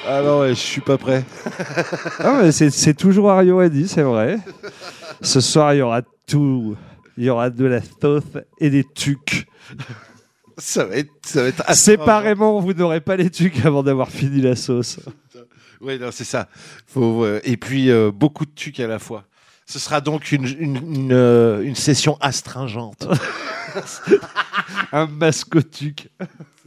Ah non, ouais, je suis pas prêt. Ah, mais c'est toujours Ario Eddy, c'est vrai. Ce soir, il y aura tout. Il y aura de la sauce et des tucs. Ça va être astringent. Séparément, vous n'aurez pas les tucs avant d'avoir fini la sauce. Oui, non, c'est ça. Et puis, beaucoup de tucs à la fois. Ce sera donc une session astringente. Un mascotuc.